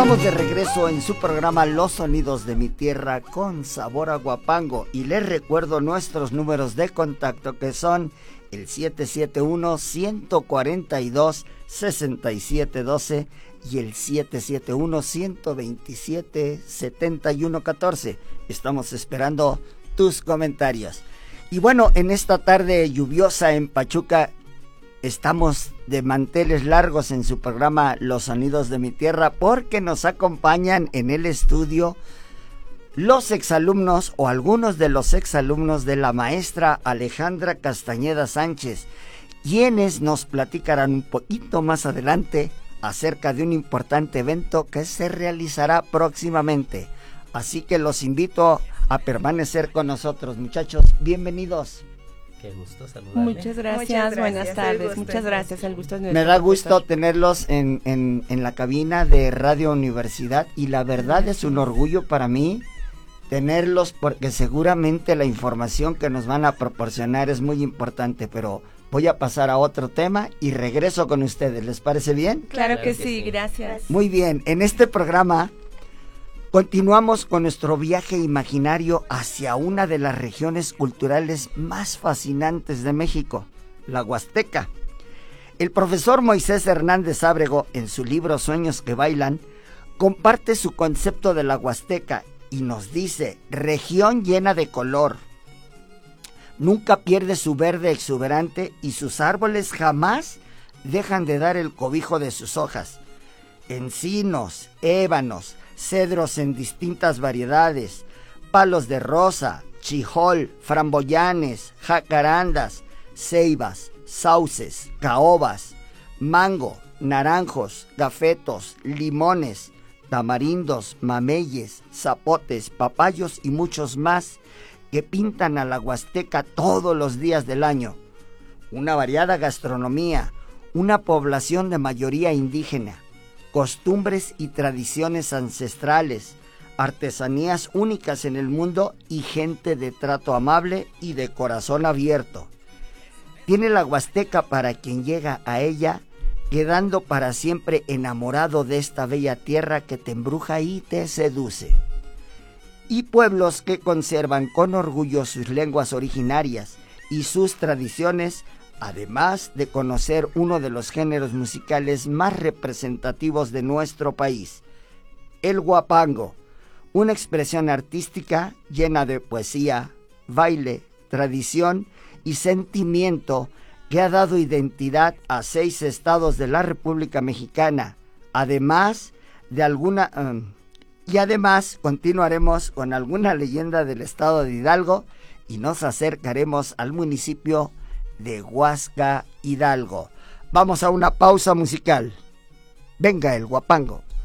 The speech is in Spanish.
Estamos de regreso en su programa Los Sonidos de mi Tierra con sabor a Huapango y les recuerdo nuestros números de contacto que son el 771-142-6712 y el 771-127-7114. Estamos esperando tus comentarios. Y bueno, en esta tarde lluviosa en Pachuca, estamos de manteles largos en su programa Los Sonidos de mi Tierra porque nos acompañan en el estudio los exalumnos o algunos de los exalumnos de la maestra Alejandra Castañeda Sánchez, quienes nos platicarán un poquito más adelante acerca de un importante evento que se realizará próximamente. Así que los invito a permanecer con nosotros, muchachos. Bienvenidos. Qué gusto saludarles. Muchas gracias, buenas tardes, muchas gracias, el gusto es nuestro. Me da gusto tenerlos en la cabina de Radio Universidad y la verdad es un orgullo para mí tenerlos porque seguramente la información que nos van a proporcionar es muy importante, pero voy a pasar a otro tema y regreso con ustedes, ¿les parece bien? Claro que sí, gracias. Muy bien, en este programa continuamos con nuestro viaje imaginario hacia una de las regiones culturales más fascinantes de México, la Huasteca. El profesor Moisés Hernández Ábrego, en su libro Sueños que Bailan, comparte su concepto de la Huasteca y nos dice: región llena de color, nunca pierde su verde exuberante y sus árboles jamás dejan de dar el cobijo de sus hojas. Encinos, ébanos, cedros en distintas variedades, palos de rosa, chijol, framboyanes, jacarandas, ceibas, sauces, caobas, mango, naranjos, gafetos, limones, tamarindos, mameyes, zapotes, papayos y muchos más que pintan a la Huasteca todos los días del año. Una variada gastronomía, una población de mayoría indígena, costumbres y tradiciones ancestrales, artesanías únicas en el mundo y gente de trato amable y de corazón abierto. Tiene la Huasteca para quien llega a ella, quedando para siempre enamorado de esta bella tierra que te embruja y te seduce. Y pueblos que conservan con orgullo sus lenguas originarias y sus tradiciones, además de conocer uno de los géneros musicales más representativos de nuestro país, el huapango, una expresión artística llena de poesía, baile, tradición y sentimiento que ha dado identidad a 6 estados de la República Mexicana, además continuaremos con alguna leyenda del estado de Hidalgo y nos acercaremos al municipio de Huasca Hidalgo. Vamos a una pausa musical. Venga el huapango.